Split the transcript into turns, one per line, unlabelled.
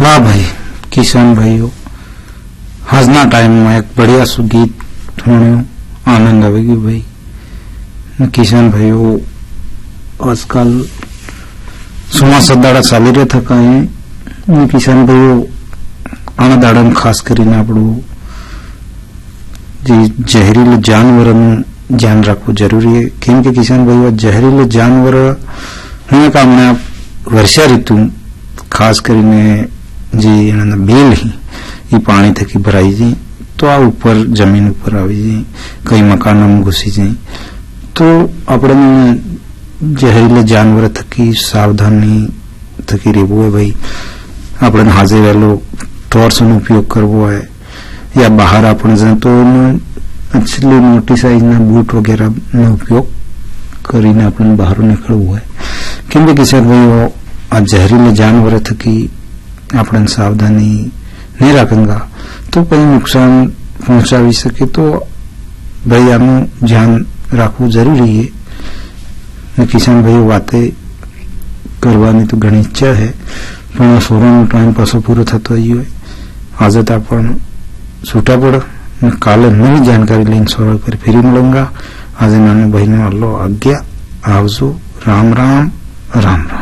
वाह भाई किसान भाइयों, हाजना टाइम में एक बढ़िया सु गीत सुनो, आनंद आवेगी भाई। किसान भाइयों आजकल सुमा सदाड़ा चाली रहा था कहीं किसान भाइयों आना दाड़ा में खास करीने आपणु जे जहरीला जानवरों ध्यान रखવું જરૂરી है। केम के किसान भाइयों जहरीला जानवर होने का हमने वर्षा ऋतु खास करीने जे बेल ही ये पानी थकी भराई जाए तो आ ऊपर जमीन ऊपर आई जाए, कई मकानों में घुसी जाए तो अपने जहरीले जानवर थकी सावधानी थकी रहवो है भाई। अपने हाजे वेलो टॉर्च नो उपयोग करवो है या बाहर अपने जाए तो अच्छी मोटी साइज ना बूट वगैरह नो उपयोग करीने अपने बाहर निकलवो है। केम किसान भाई आ जहरीले जानवर थकी अपने सावधानी नहीं रखेंगा तो कहीं नुकसान पहुंचावी सके, तो भाई आनु ध्यान रखવું जरूरी है। किसान भाई बातें करवानी तो घनी इच्छा है पण सोरानो टाइम पासो पूरो थतो आव्यो है। आज तो आपण छूटा पड़ काले नवी जानकारी लईने सोरा पर फेरी मळूंगा। आज नानो भाई ने आलो आज्ञा, आवजो, राम राम राम राम।